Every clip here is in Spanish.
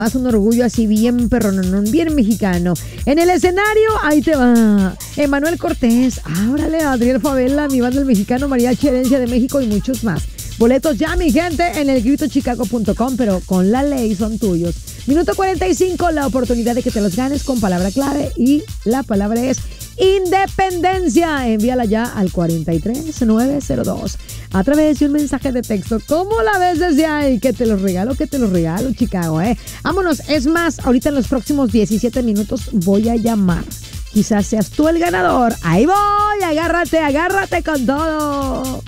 Haz un orgullo así bien perronón, bien mexicano. En el escenario, ahí te va. Emanuel Cortés, ábrale, Adriel Favela, mi banda el mexicano, Mariachi Herencia de México y muchos más. Boletos ya, mi gente, en elgritochicago.com, pero con la ley son tuyos. Minuto 45, la oportunidad de que te los ganes con palabra clave y la palabra es independencia. Envíala ya al 43902 a través de un mensaje de texto. ¿Cómo la ves desde ahí? Que te los regalo, Chicago, Vámonos, es más, ahorita en los próximos 17 minutos voy a llamar. Quizás seas tú el ganador. Ahí voy, agárrate con todo.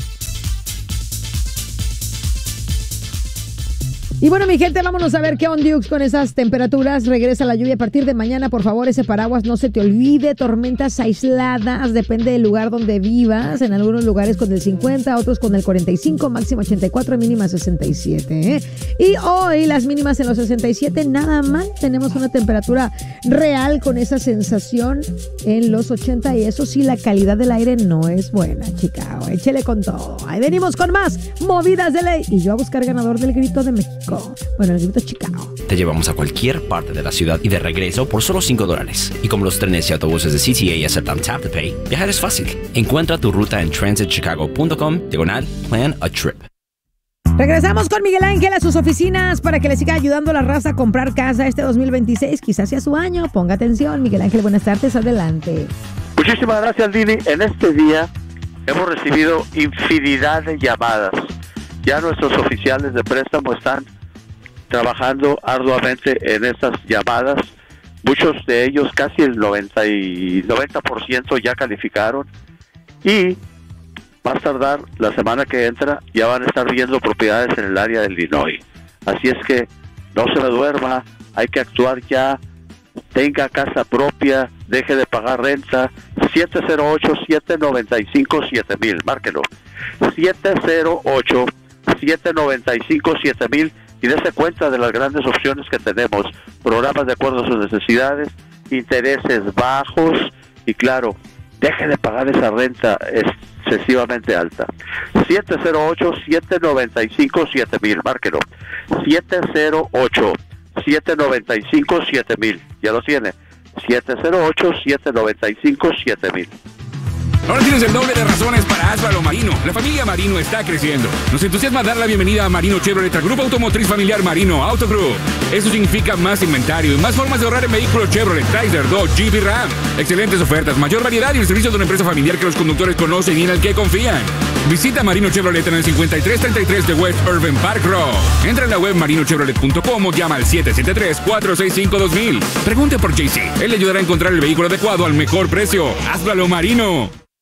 Y bueno, mi gente, vámonos a ver qué ondux con esas temperaturas. Regresa la lluvia a partir de mañana. Por favor, ese paraguas no se te olvide. Tormentas aisladas, depende del lugar donde vivas. En algunos lugares con el 50, otros con el 45, máxima 84, mínima 67. Y hoy las mínimas en los 67, nada mal. Tenemos una temperatura real con esa sensación en los 80. Y eso sí, la calidad del aire no es buena, Chicago. Échele con todo. Ahí venimos con más movidas de ley. Y yo a buscar ganador del Grito de México. Bueno, el Grito Chicago. Te llevamos a cualquier parte de la ciudad y de regreso por solo $5. Y como los trenes y autobuses de CTA aceptan Tap to Pay, viajar es fácil. Encuentra tu ruta en transitchicago.com/plan a trip. Regresamos con Miguel Ángel a sus oficinas para que le siga ayudando a la raza a comprar casa este 2026. Quizás sea su año. Ponga atención. Miguel Ángel, buenas tardes. Adelante. Muchísimas gracias, Lili. En este día hemos recibido infinidad de llamadas. Ya nuestros oficiales de préstamo están trabajando arduamente en estas llamadas. Muchos de ellos, casi el 90% ya calificaron. Y más tardar, la semana que entra, ya van a estar viendo propiedades en el área de Illinois. Así es que no se me duerma, hay que actuar ya. Tenga casa propia, deje de pagar renta. 708-795-7000, márquelo. 708-795-7000 y dése cuenta de las grandes opciones que tenemos. Programas de acuerdo a sus necesidades, intereses bajos y claro, deje de pagar esa renta excesivamente alta. 708-795-7000, márquelo. 708-795-7000, ya lo tiene. 708-795-7000. Ahora tienes el doble de razones para Asfalo Marino. La familia Marino está creciendo. Nos entusiasma dar la bienvenida a Marino Chevrolet, al grupo automotriz familiar Marino Auto Group. Eso significa más inventario y más formas de ahorrar en vehículos Chevrolet, Chrysler, Dodge, Jeep y Ram. Excelentes ofertas, mayor variedad y el servicio de una empresa familiar que los conductores conocen y en el que confían. Visita Marino Chevrolet en el 5333 de West Irving Park Road. Entra en la web marinochevrolet.com o llama al 773-465-2000. Pregunte por JC. Él le ayudará a encontrar el vehículo adecuado al mejor precio. Asfalo Marino.